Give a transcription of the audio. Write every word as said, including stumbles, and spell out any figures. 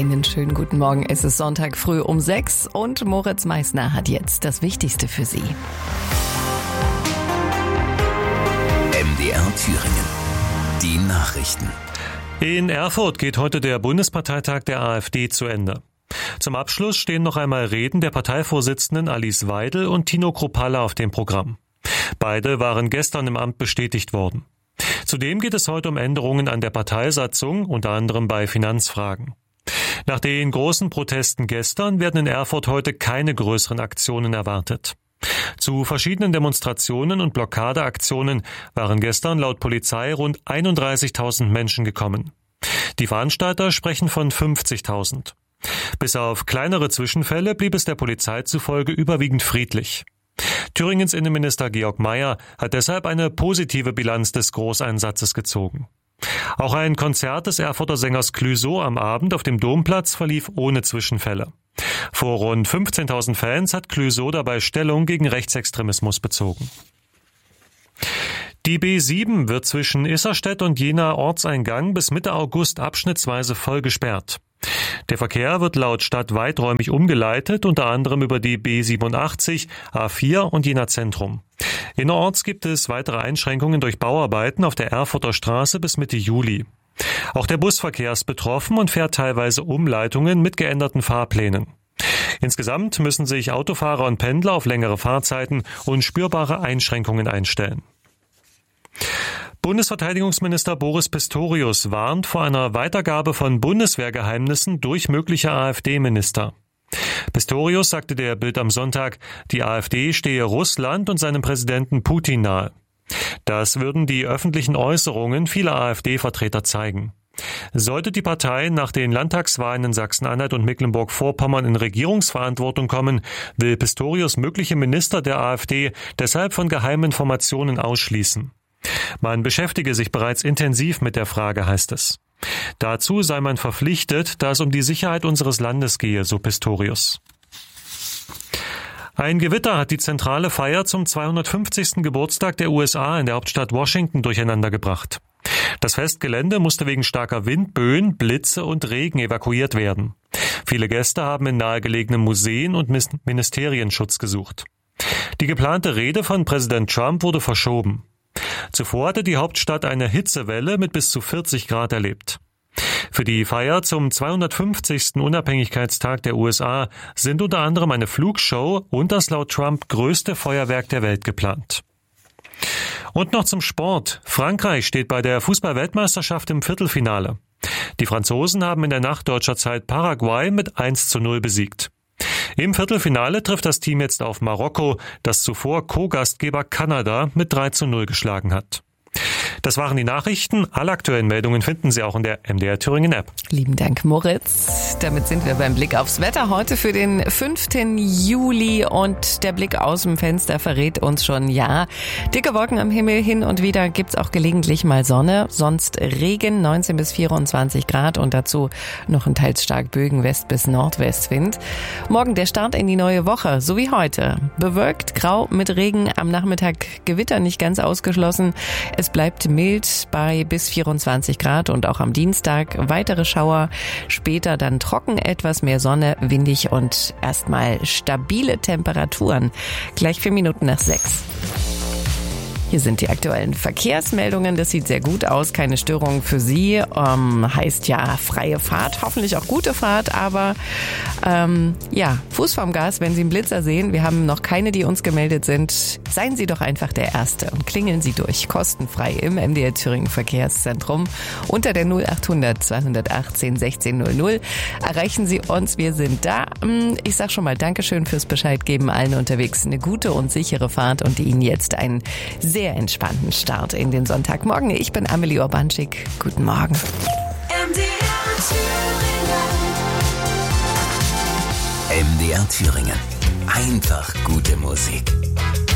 Einen schönen guten Morgen. Es ist Sonntag früh um sechs und Moritz Meissner hat jetzt das Wichtigste für Sie. M D R Thüringen. Die Nachrichten. In Erfurt geht heute der Bundesparteitag der AfD zu Ende. Zum Abschluss stehen noch einmal Reden der Parteivorsitzenden Alice Weidel und Tino Kruppalla auf dem Programm. Beide waren gestern im Amt bestätigt worden. Zudem geht es heute um Änderungen an der Parteisatzung, unter anderem bei Finanzfragen. Nach den großen Protesten gestern werden in Erfurt heute keine größeren Aktionen erwartet. Zu verschiedenen Demonstrationen und Blockadeaktionen waren gestern laut Polizei rund einunddreißigtausend Menschen gekommen. Die Veranstalter sprechen von fünfzigtausend. Bis auf kleinere Zwischenfälle blieb es der Polizei zufolge überwiegend friedlich. Thüringens Innenminister Georg Mayer hat deshalb eine positive Bilanz des Großeinsatzes gezogen. Auch ein Konzert des Erfurter Sängers Clouseau am Abend auf dem Domplatz verlief ohne Zwischenfälle. Vor rund fünfzehntausend Fans hat Clouseau dabei Stellung gegen Rechtsextremismus bezogen. Die B sieben wird zwischen Isserstedt und Jena Ortseingang bis Mitte August abschnittsweise voll gesperrt. Der Verkehr wird laut Stadt weiträumig umgeleitet, unter anderem über die B siebenundachtzig, A vier und Jena Zentrum. Innerorts gibt es weitere Einschränkungen durch Bauarbeiten auf der Erfurter Straße bis Mitte Juli. Auch der Busverkehr ist betroffen und fährt teilweise Umleitungen mit geänderten Fahrplänen. Insgesamt müssen sich Autofahrer und Pendler auf längere Fahrzeiten und spürbare Einschränkungen einstellen. Bundesverteidigungsminister Boris Pistorius warnt vor einer Weitergabe von Bundeswehrgeheimnissen durch mögliche AfD-Minister. Pistorius sagte der Bild am Sonntag, die AfD stehe Russland und seinem Präsidenten Putin nahe. Das würden die öffentlichen Äußerungen vieler AfD-Vertreter zeigen. Sollte die Partei nach den Landtagswahlen in Sachsen-Anhalt und Mecklenburg-Vorpommern in Regierungsverantwortung kommen, will Pistorius mögliche Minister der AfD deshalb von Geheiminformationen ausschließen. Man beschäftige sich bereits intensiv mit der Frage, heißt es. Dazu sei man verpflichtet, da es um die Sicherheit unseres Landes gehe, so Pistorius. Ein Gewitter hat die zentrale Feier zum zweihundertfünfzigsten Geburtstag der U S A in der Hauptstadt Washington durcheinander gebracht. Das Festgelände musste wegen starker Windböen, Blitze und Regen evakuiert werden. Viele Gäste haben in nahegelegenen Museen und Ministerien Schutz gesucht. Die geplante Rede von Präsident Trump wurde verschoben. Zuvor hatte die Hauptstadt eine Hitzewelle mit bis zu vierzig Grad erlebt. Für die Feier zum zweihundertfünfzigsten Unabhängigkeitstag der U S A sind unter anderem eine Flugshow und das laut Trump größte Feuerwerk der Welt geplant. Und noch zum Sport. Frankreich steht bei der Fußball-Weltmeisterschaft im Viertelfinale. Die Franzosen haben in der Nacht deutscher Zeit Paraguay mit eins zu null besiegt. Im Viertelfinale trifft das Team jetzt auf Marokko, das zuvor Co-Gastgeber Kanada mit drei zu null geschlagen hat. Das waren die Nachrichten. Alle aktuellen Meldungen finden Sie auch in der M D R Thüringen App. Lieben Dank, Moritz. Damit sind wir beim Blick aufs Wetter heute für den fünften Juli und der Blick aus dem Fenster verrät uns schon, ja, dicke Wolken am Himmel, hin und wieder gibt's auch gelegentlich mal Sonne, sonst Regen, neunzehn bis vierundzwanzig Grad und dazu noch ein teils stark Bögen West- bis Nordwestwind. Morgen der Start in die neue Woche, so wie heute. Bewölkt, grau mit Regen, am Nachmittag Gewitter nicht ganz ausgeschlossen. Es bleibt mild bei bis vierundzwanzig Grad und auch am Dienstag weitere Schauer. Später dann trocken, etwas mehr Sonne, windig und erstmal stabile Temperaturen. Gleich vier Minuten nach sechs. Hier sind die aktuellen Verkehrsmeldungen. Das sieht sehr gut aus. Keine Störungen für Sie. Ähm, heißt ja freie Fahrt. Hoffentlich auch gute Fahrt. Aber ähm, ja, Fuß vorm Gas, wenn Sie einen Blitzer sehen. Wir haben noch keine, die uns gemeldet sind. Seien Sie doch einfach der Erste und klingeln Sie durch. Kostenfrei im M D R Thüringen Verkehrszentrum. Unter der null achthundert zweihundertachtzehn sechzehn null null erreichen Sie uns. Wir sind da. Ich sag schon mal Dankeschön fürs Bescheid geben. Allen unterwegs eine gute und sichere Fahrt und Ihnen jetzt einen sehr sehr entspannten Start in den Sonntagmorgen. Ich bin Amelie Urbanschik. Guten Morgen. M D R Thüringen. M D R Thüringen. Einfach gute Musik.